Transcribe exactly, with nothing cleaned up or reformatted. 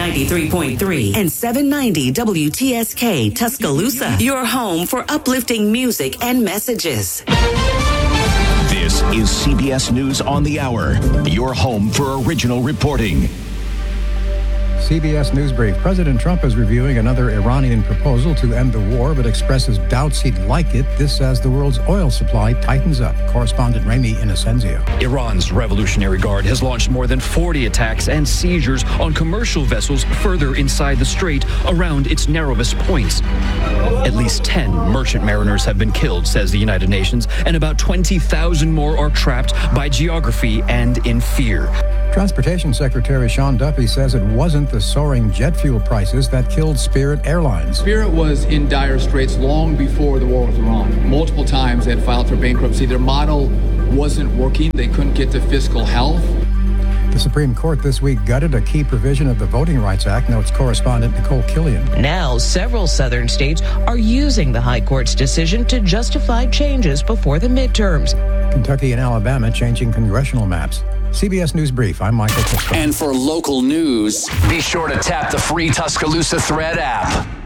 ninety-three point three and seven ninety W T S K Tuscaloosa, your home for uplifting music and messages. This is C B S News on the Hour, your home for original reporting. C B S News Brief. President Trump is reviewing another Iranian proposal to end the war, but expresses doubts he'd like it. This as the world's oil supply tightens up. Correspondent Remy Inocencio. Iran's Revolutionary Guard has launched more than forty attacks and seizures on commercial vessels further inside the strait around its narrowest points. At least ten merchant mariners have been killed, says the United Nations, and about twenty thousand more are trapped by geography and in fear. Transportation Secretary Sean Duffy says it wasn't the soaring jet fuel prices that killed Spirit Airlines. Spirit was in dire straits long before the war with Iran. Multiple times they had filed for bankruptcy. Their model wasn't working. They couldn't get to fiscal health. The Supreme Court this week gutted a key provision of the Voting Rights Act, notes correspondent Nicole Killian. Now, several southern states are using the High Court's decision to justify changes before the midterms. Kentucky and Alabama changing congressional maps. C B S News Brief, I'm Michael Kisco. And for local news, be sure to tap the free Tuscaloosa Thread app.